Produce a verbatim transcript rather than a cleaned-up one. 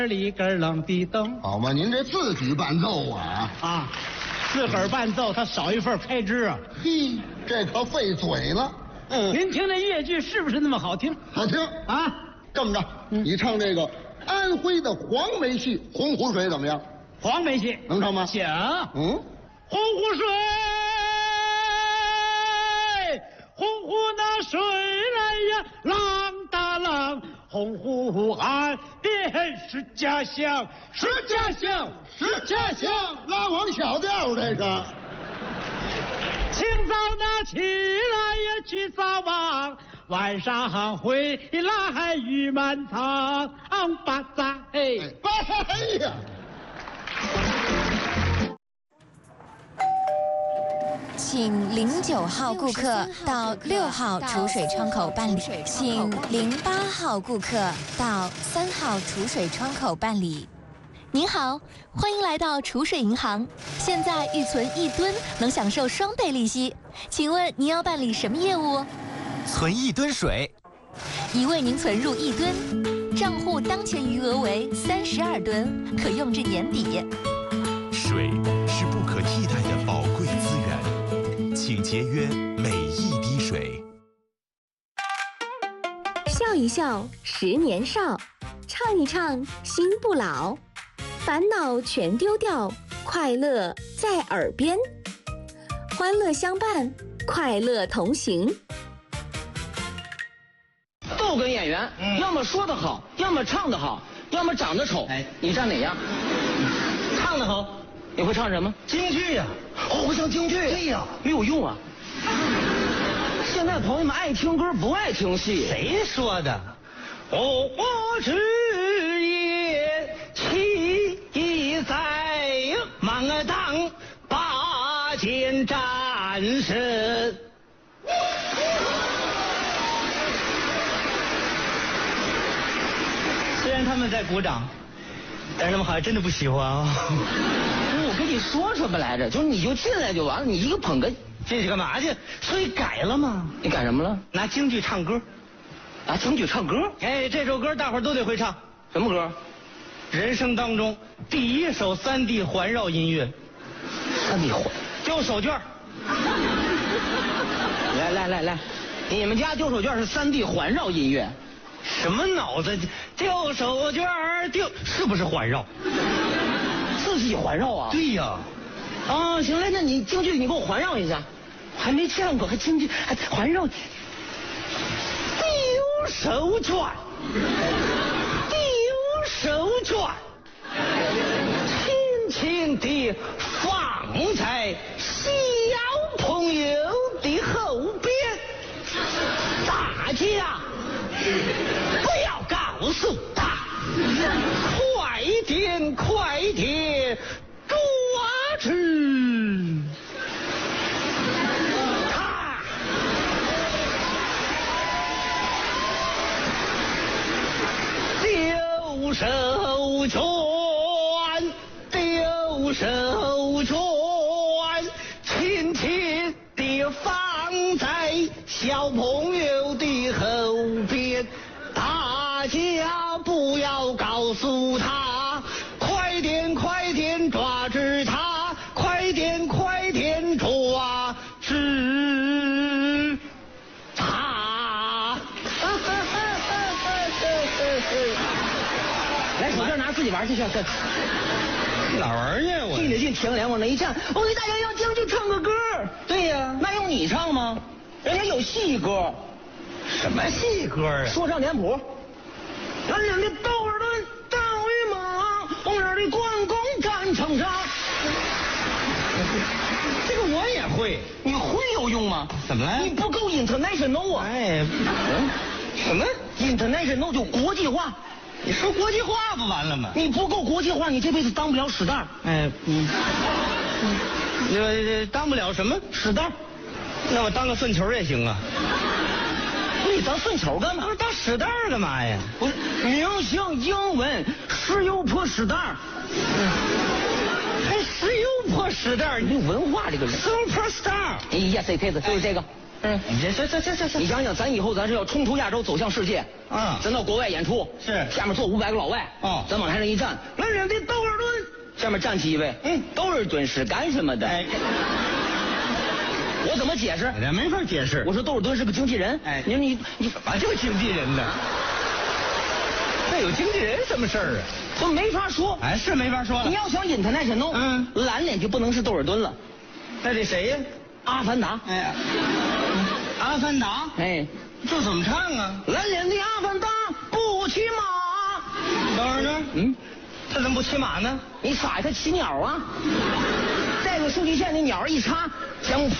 里个冷的灯。 好嘛，您这自己伴奏啊？ 啊，自个儿伴奏，它少一份开支啊。 嘿，这可费嘴了。 嗯，您听这越剧是不是那么好听？ 好听啊！ 这么着，嗯、你唱这个安徽的黄梅戏《洪湖水》怎么样？ 黄梅戏能唱吗？ 行。 嗯， 洪湖水，洪湖那水来呀，浪大浪。洪湖岸边是家乡，是家乡， 是家乡。拉王小调这个。 清早那起来呀去扫网，晚上回来雨满仓。巴扎嘿， 哎呀！ 请零九号顾客到六号储水窗口办理，请零八号顾客到三号储水窗口办理。 您好，欢迎来到储水银行。现在预存一吨能享受双倍利息，请问您要办理什么业务？ 存一吨水。 已为您存入一吨，账户当前余额为三十二吨，可用至年底。 水是不可替代的宝贵资源，请节约每一滴水。 笑一笑，十年少；唱一唱，心不老。烦恼全丢掉，快乐在耳边。欢乐相伴，快乐同行。 逗哏演员，嗯、要么说得好，要么唱得好，要么长得丑。哎，你站哪样？ 唱得好。 你会唱什么？ 京剧呀、 啊！哦，会唱京剧。 对呀， 没有用啊。现在朋友们爱听歌，不爱听戏。 谁说的？哦，我只言其在满当拔剑战士。虽然他们在鼓掌，但是他们好像真的不喜欢啊、 哦。我跟你说什么来着？就是你就进来就完了，你一个捧哏进去干嘛去？所以改了吗？ 你改什么了？ 拿京剧唱歌。 拿京剧唱歌？ 哎，这首歌大伙儿都得会唱。 什么歌？ 人生当中第一首三 D 环绕音乐。 三 D 环？ 丢手绢。 来来来来，你们家丢手绢是三 D 环绕音乐？ 什么脑子？丢手绢丢是不是环绕？ 自己环绕啊？ 对呀。 啊，行了，那你京剧你给我环绕一下，还没见过，还京剧还环绕。丢手绢，丢手绢，轻轻地放在小朋友的后边，大家不要告诉他，快点快点抓住他。丢手绢，丢手绢，轻轻地放在小朋友的后边，大家不要告诉他，快点快点抓住他，快点快点抓住他。来，手绢拿自己玩去去。 哪玩去？我进得进停帘往那一站，我给大家用京剧唱个歌。对呀，那用你唱吗？人家有戏歌。 什么戏歌啊？ 说唱脸谱。人家的豆儿的大尾马，红人的关公战场上。 这个我也会。 你会有用吗？ 怎么了？ 你不够 international 啊！ 哎， 嗯，什么 international 就国际化？ 你说国际化不完了吗？ 你不够国际化，你这辈子当不了屎蛋。 哎，嗯，呃，当不了什么屎蛋， 那我当个粪球也行啊。 你当粪球干嘛？ 不是当屎蛋干嘛呀？ 不是，明星英文石油泼屎蛋， 还石油泼屎蛋， 你文化这个人。 Superstar， Yes it is，就是这个。 嗯，这这这这这这， 你想想，咱以后咱是要冲出亚洲，走向世界啊！ 咱到国外演出， 是下面坐五百个老外哦， 咱往台上一站，来人的窦尔敦，下面站起一位， 嗯， 窦尔敦是干什么的？ 哎， 我怎么解释？ 这没法解释。 我说窦尔敦是个经纪人。 哎， 你你你怎么就经纪人呢？这有经纪人什么事儿啊？ 都没法说。 哎，是没法说了。 你要想 international， 嗯， 蓝脸就不能是窦尔敦了， 那得谁呀？ 阿凡达。 哎呀，阿凡达。 哎， 这怎么唱啊？ 蓝脸的阿凡达不骑马。 等会儿呢？ 嗯， 他怎么不骑马呢？ 你傻呀，他骑鸟啊。带个数据线，那鸟一插，将